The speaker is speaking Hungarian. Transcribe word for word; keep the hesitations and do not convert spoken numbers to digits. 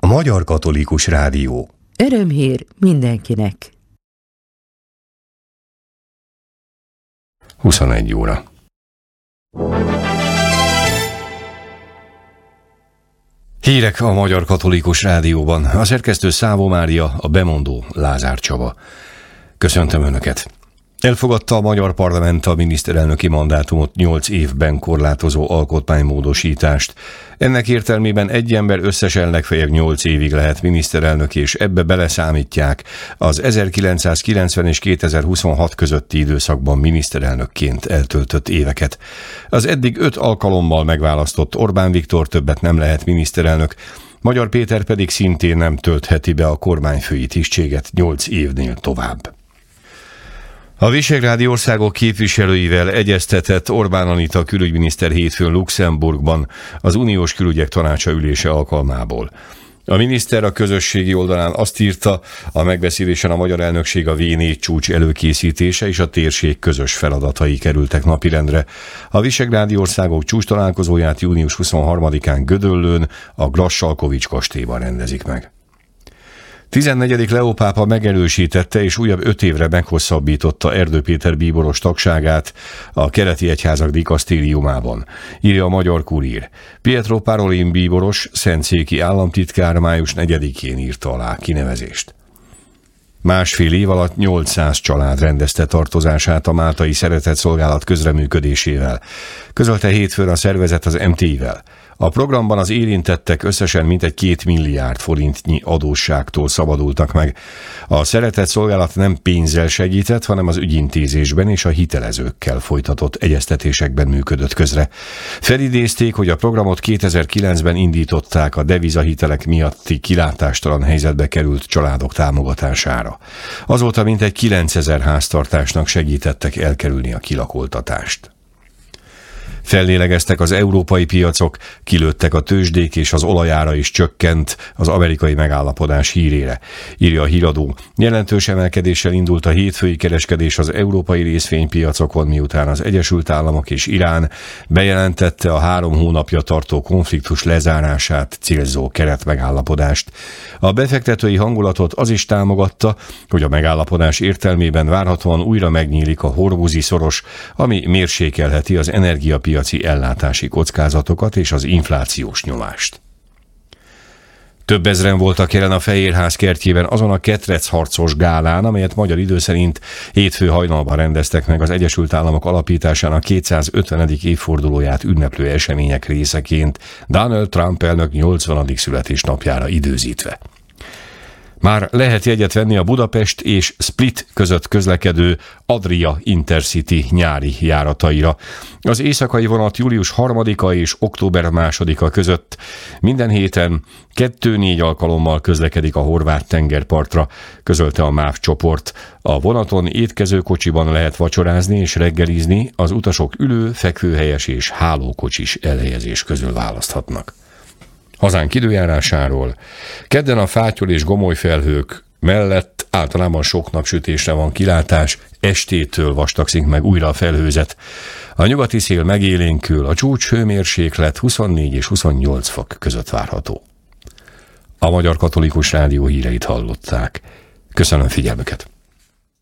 Magyar Katolikus Rádió. Örömhír mindenkinek. huszonegy óra. Hírek a Magyar Katolikus Rádióban. A szerkesztő Szávó Mária, a bemondó Lázár Csaba. Köszöntöm Önöket! Elfogadta a magyar parlament a miniszterelnöki mandátumot nyolc évben korlátozó alkotmánymódosítást. Ennek értelmében egy ember összesen legfeljebb nyolc évig lehet miniszterelnök, és ebbe beleszámítják az ezerkilencszázkilencven és kétezer-huszonhat közötti időszakban miniszterelnökként eltöltött éveket. Az eddig öt alkalommal megválasztott Orbán Viktor többet nem lehet miniszterelnök, Magyar Péter pedig szintén nem töltheti be a kormányfői tisztséget nyolc évnél tovább. A visegrádi országok képviselőivel egyeztetett Orbán Anita külügyminiszter hétfőn Luxemburgban az Uniós Külügyek Tanácsa ülése alkalmából. A miniszter a közösségi oldalán azt írta, a megbeszélésen a magyar elnökség a vé négy csúcs előkészítése és a térség közös feladatai kerültek napirendre. A visegrádi országok csúcs találkozóját június huszonharmadikán Gödöllőn, a Grassalkovics kastélyban rendezik meg. tizennegyedik Leó pápa megerősítette és újabb öt évre meghosszabbította Erdő Péter bíboros tagságát a keleti egyházak dikasztériumában, írja a Magyar Kurír. Pietro Parolin bíboros, szentszéki államtitkár május negyedikén írta alá kinevezést. Másfél év alatt nyolcszáz család rendezte tartozását a Máltai Szeretetszolgálat közreműködésével, közölte hétfőn a szervezet az em té i-vel. A programban az érintettek összesen mintegy két milliárd forintnyi adósságtól szabadultak meg. A Szeretetszolgálat nem pénzzel segített, hanem az ügyintézésben és a hitelezőkkel folytatott egyeztetésekben működött közre. Felidézték, hogy a programot kétezer-kilencben indították a devizahitelek miatti kilátástalan helyzetbe került családok támogatására. Azóta mintegy kilencezer háztartásnak segítettek elkerülni a kilakoltatást. Fellélegeztek az európai piacok, kilőttek a tőzsdék és az olajára is csökkent az amerikai megállapodás hírére, írja a híradó. Jelentős emelkedéssel indult a hétfői kereskedés az európai részvénypiacokon, miután az Egyesült Államok és Irán bejelentette a három hónapja tartó konfliktus lezárását célzó keretmegállapodást. A befektetői hangulatot az is támogatta, hogy a megállapodás értelmében várhatóan újra megnyílik a Hormuzi szoros, ami mérsékelheti az energiapiac piaci ellátási kockázatokat és az inflációs nyomást. Több ezren voltak jelen a Fehérház kertjében azon a ketrecharcos gálán, amelyet magyar idő szerint hétfő hajnalban rendeztek meg az Egyesült Államok alapításának kétszázötvenedik évfordulóját ünneplő események részeként, Donald Trump elnök nyolcvanadik születésnapjára időzítve. Már lehet jegyet venni a Budapest és Split között közlekedő Adria Intercity nyári járataira. Az éjszakai vonat július harmadika és október másodika között minden héten kettő-négy alkalommal közlekedik a horvát tengerpartra, közölte a MÁV csoport. A vonaton étkezőkocsiban lehet vacsorázni és reggelizni, az utasok ülő, fekvőhelyes és hálókocsis elhelyezés közül választhatnak. Hazánk időjárásáról. Kedden a fátyol és gomoly felhők mellett általában sok napsütésre van kilátás, estétől vastagszik meg újra a felhőzet. A nyugati szél megélénkül, a csúcs hőmérséklet huszonnégy és huszonnyolc fok között várható. A Magyar Katolikus Rádió híreit hallották. Köszönöm figyelmüket!